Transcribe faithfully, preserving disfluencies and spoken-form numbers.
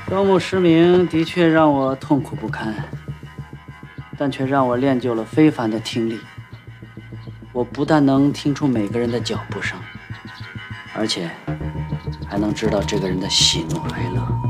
双目失明的确让我痛苦不堪，但却让我练就了非凡的听力。我不但能听出每个人的脚步声，而且还能知道这个人的喜怒哀乐。